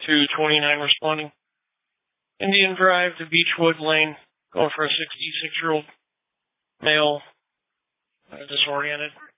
229 responding. Indian Drive to Beechwood Lane, going for a 66-year-old male, disoriented.